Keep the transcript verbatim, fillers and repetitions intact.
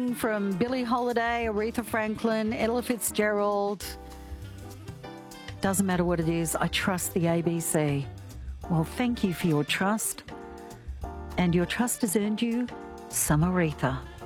song from Billie Holiday, Aretha Franklin, Ella Fitzgerald. Doesn't matter what it is, I trust the A B C. Well, thank you for your trust. And your trust has earned you some Aretha.